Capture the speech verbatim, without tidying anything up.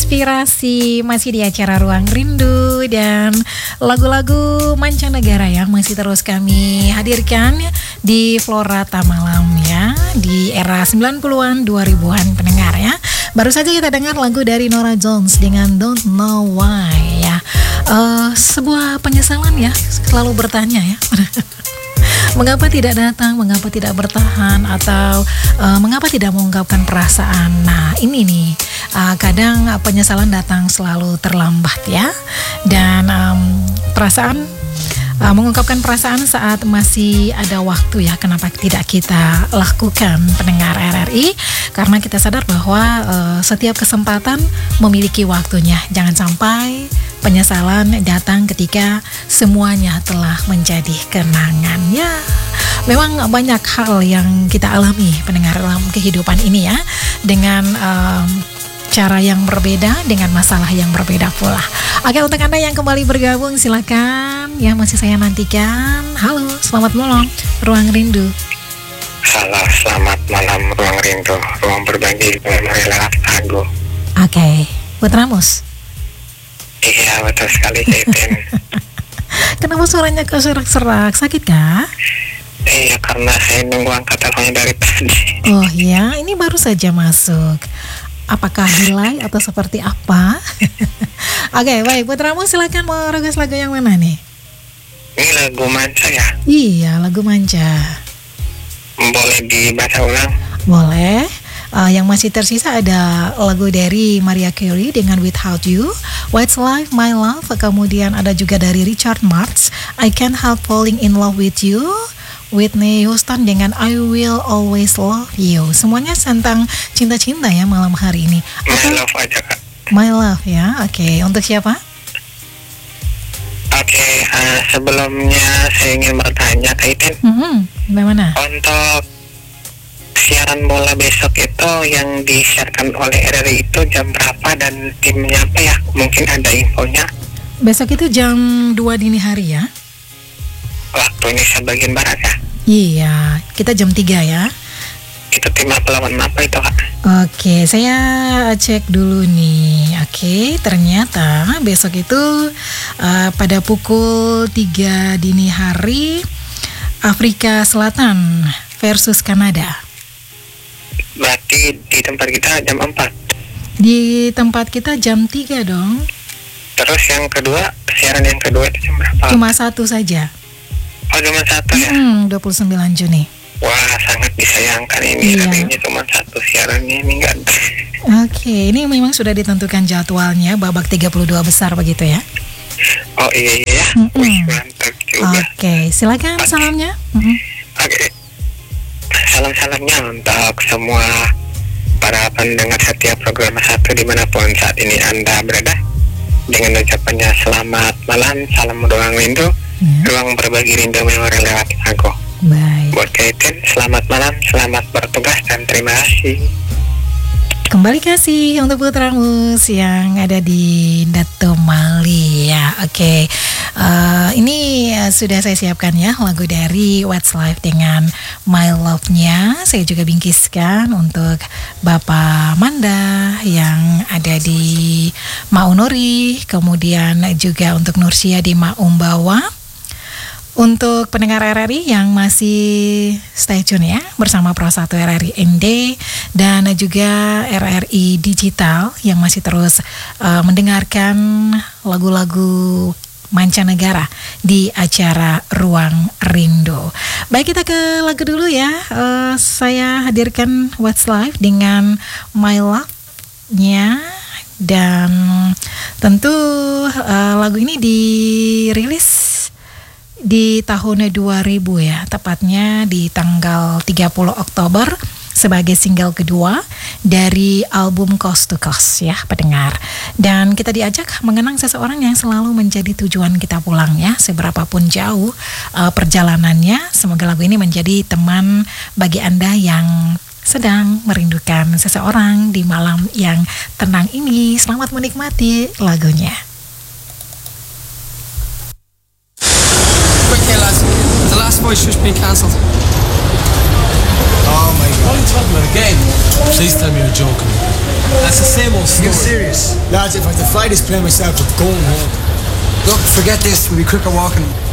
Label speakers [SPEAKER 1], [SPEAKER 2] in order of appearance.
[SPEAKER 1] inspirasi masih di acara Ruang Rindu dan lagu-lagu mancanegara ya masih terus kami hadirkan di Florata Malam ya di era sembilan puluhan dua ribuan pendengar ya. Baru saja kita dengar lagu dari Norah Jones dengan Don't Know Why ya. Uh, sebuah penyesalan ya, selalu bertanya ya. Mengapa tidak datang, mengapa tidak bertahan, atau uh, mengapa tidak mengungkapkan perasaan. Nah ini nih, uh, kadang uh, penyesalan datang selalu terlambat ya. Dan um, perasaan, uh, mengungkapkan perasaan saat masih ada waktu ya. Kenapa tidak kita lakukan pendengar R R I? Karena kita sadar bahwa uh, setiap kesempatan memiliki waktunya. Jangan sampai penyesalan datang ketika semuanya telah menjadi kenangan ya. Memang banyak hal yang kita alami pendengar dalam kehidupan ini ya, dengan um, cara yang berbeda, dengan masalah yang berbeda pula. Oke, untuk Anda yang kembali bergabung silakan ya, masih saya nantikan. Halo, selamat malam Ruang Rindu.
[SPEAKER 2] Halo, selamat malam Ruang Rindu, ruang berbagi memori lewat lagu.
[SPEAKER 1] Oke, Putra Mus.
[SPEAKER 2] Iya, betul sekali, Caitin.
[SPEAKER 1] Kenapa suaranya kok serak-serak? Sakit kah?
[SPEAKER 2] Iya, karena saya nunggu angkat teleponnya dari tadi.
[SPEAKER 1] Oh iya, ini baru saja masuk. Apakah delay atau seperti apa? Oke, baik. Putramu silakan mau request lagu yang mana nih?
[SPEAKER 2] Ini lagu manca ya?
[SPEAKER 1] Iya, lagu manja.
[SPEAKER 2] Boleh dibaca ulang?
[SPEAKER 1] Boleh. Uh, yang masih tersisa ada lagu dari Mariah Carey dengan Without You, Westlife, My Love, kemudian ada juga dari Richard Marx, I Can't Help Falling in Love with You, Whitney Houston dengan I Will Always Love You. Semuanya tentang cinta-cinta ya malam hari ini.
[SPEAKER 2] My
[SPEAKER 1] Atau,
[SPEAKER 2] Love aja Kak.
[SPEAKER 1] My Love ya, oke. Okay. Untuk siapa?
[SPEAKER 2] Oke, okay, uh, sebelumnya saya ingin bertanya Kak Itin.
[SPEAKER 1] Mm-hmm. Bagaimana?
[SPEAKER 2] Untuk siaran bola besok itu yang disiarkan oleh R R I itu jam berapa dan timnya apa ya? Mungkin ada infonya.
[SPEAKER 1] Besok itu jam dua dini hari ya?
[SPEAKER 2] Waktu Indonesia bagian barat ya?
[SPEAKER 1] Iya, kita jam tiga ya.
[SPEAKER 2] Itu tim apa lawan apa itu Kak?
[SPEAKER 1] Oke, saya cek dulu nih. Oke, ternyata besok itu uh, pada pukul tiga dini hari Afrika Selatan versus Kanada.
[SPEAKER 2] Berarti di tempat kita jam empat.
[SPEAKER 1] Di tempat kita jam tiga dong.
[SPEAKER 2] Terus yang kedua, siaran yang kedua itu jam berapa?
[SPEAKER 1] Cuma satu saja.
[SPEAKER 2] Oh, cuma satu ya?
[SPEAKER 1] Hmm, dua puluh sembilan Juni.
[SPEAKER 2] Wah, sangat disayangkan ini.
[SPEAKER 1] Iya.
[SPEAKER 2] Ratenya cuma satu siarannya ini enggak.
[SPEAKER 1] Oke, ini memang sudah ditentukan jadwalnya babak tiga puluh dua besar begitu ya?
[SPEAKER 2] Oh iya iya.
[SPEAKER 1] Mm-mm.
[SPEAKER 2] Wih, mantap juga.
[SPEAKER 1] Oke, silakan salamnya. Mm-mm.
[SPEAKER 2] Oke. Salam-salamnya untuk semua para pendengar setiap program satu dimanapun saat ini Anda berada. Dengan ucapannya selamat malam, salam ruang rindu,
[SPEAKER 1] Ya.
[SPEAKER 2] ruang berbagi rindu memori lewat lagu.
[SPEAKER 1] Baik.
[SPEAKER 2] Buat Kaitin, selamat malam, selamat bertugas dan terima kasih.
[SPEAKER 1] Kembali kasih untuk putramu yang ada di Dato Mali ya. Oke, okay. uh, ini uh, sudah saya siapkan ya lagu dari Westlife dengan My Love-nya. Saya juga bingkiskan untuk Bapak Manda yang ada di Maunori, kemudian juga untuk Nursia di Maumbawa. Untuk pendengar R R I yang masih stay tune ya bersama Pro satu R R I N D dan juga R R I Digital yang masih terus uh, mendengarkan lagu-lagu mancanegara di acara Ruang Rindu. Baik, kita ke lagu dulu ya. Uh, saya hadirkan Westlife dengan My Love-nya. Dan tentu uh, lagu ini dirilis di tahun dua ribu ya, tepatnya di tanggal tiga puluh Oktober sebagai single kedua dari album Coast to Coast ya pendengar. Dan kita diajak mengenang seseorang yang selalu menjadi tujuan kita pulang ya, seberapapun jauh uh, perjalanannya. Semoga lagu ini menjadi teman bagi Anda yang sedang merindukan seseorang di malam yang tenang ini. Selamat menikmati lagunya.
[SPEAKER 3] The last voice has been cancelled.
[SPEAKER 4] Oh my god.
[SPEAKER 3] What are you talking about again?
[SPEAKER 4] Please tell me you're joking.
[SPEAKER 3] That's the same old story.
[SPEAKER 4] You serious? Lads, if I have to fight this play myself, I'm going home.
[SPEAKER 3] Look, forget this. We'll be quicker walking.